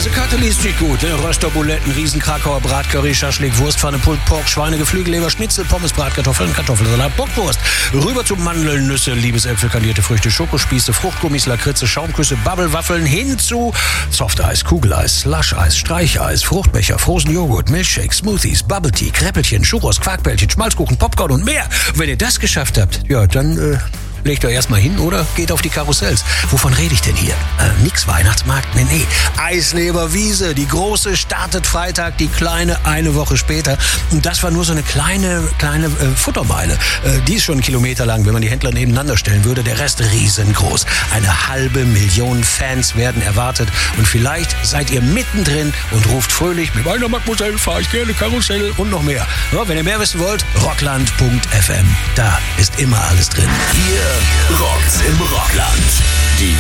Speisekarte liest sich gut. Ne? Rösterbuletten, Riesenkrakauer Bratcurry, Schaschlik, Wurstpfanne, Pulled Pork, Schweine, Geflügelleber, Schnitzel, Pommes, Bratkartoffeln, Kartoffelsalat, Bockwurst. Rüber zu Mandeln, Nüsse, Liebesäpfel, kandierte Früchte, Schokospieße, Fruchtgummis, Lakritze, Schaumküsse, Bubblewaffeln, hin zu Softeis, Kugeleis, Slush-Eis, Streicheis, Fruchtbecher, Frozen Joghurt, Milchshakes, Smoothies, Bubble Tea, Kräppelchen, Churros, Quarkbällchen, Schmalzkuchen, Popcorn und mehr. Wenn ihr das geschafft habt, ja, dann legt euch erstmal hin oder geht auf die Karussells. Wovon rede ich denn hier? Nix Weihnachtsmarkt? Nee. Eisleberwiese. Die große startet Freitag, die kleine eine Woche später. Und das war nur so eine kleine Futtermeile. Die ist schon 1 Kilometer lang, wenn man die Händler nebeneinander stellen würde. Der Rest riesengroß. 500.000 Fans werden erwartet. Und vielleicht seid ihr mittendrin und ruft fröhlich, mit meiner Mademoiselle fahre ich gerne Karussell und noch mehr. Ja, wenn ihr mehr wissen wollt, rockland.fm. Da ist immer alles drin. Hier rockt's im Rockland. Die